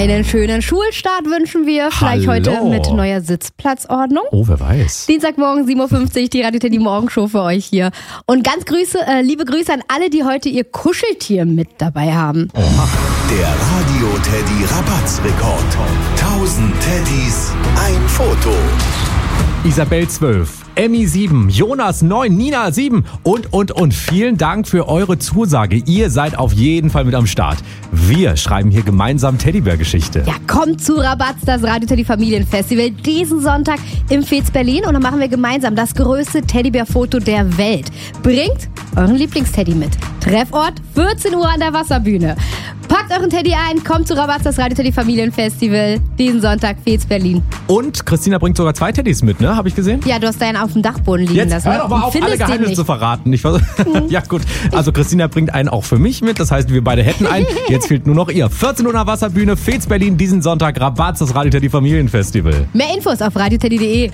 Einen schönen Schulstart wünschen wir. Vielleicht heute mit neuer Sitzplatzordnung. Oh, wer weiß. Dienstagmorgen 7.50 Uhr, die Radio Teddy Morgenshow für euch hier. Und ganz liebe Grüße an alle, die heute ihr Kuscheltier mit dabei haben. Der Radio Teddy Rabattrekord. 1000 Teddys, ein Foto. Isabel 12, Emmy 7, Jonas 9, Nina 7 und. Vielen Dank für eure Zusage. Ihr seid auf jeden Fall mit am Start. Wir schreiben hier gemeinsam Teddybär-Geschichte. Ja, kommt zu Rabatz, das Radio Teddy Familienfestival, diesen Sonntag im Fez Berlin. Und dann machen wir gemeinsam das größte Teddybär-Foto der Welt. Bringt euren Lieblingsteddy mit. Treffort 14 Uhr an der Wasserbühne. Packt euren Teddy ein, kommt zu Rabatz, das Radio Teddy Familienfestival, diesen Sonntag, Fez Berlin. Und Christina bringt sogar 2 Teddys mit, ne? Habe ich gesehen? Ja, du hast deinen auf dem Dachboden liegen Jetzt lassen. hör doch mal auf, alle Geheimnisse zu verraten. Ja gut, also Christina bringt einen auch für mich mit, das heißt, wir beide hätten einen. Jetzt fehlt nur noch ihr. 14 Uhr an der Wasserbühne, Fez Berlin, diesen Sonntag, Rabatz, das Radio Teddy Familienfestival. Mehr Infos auf radioteddy.de.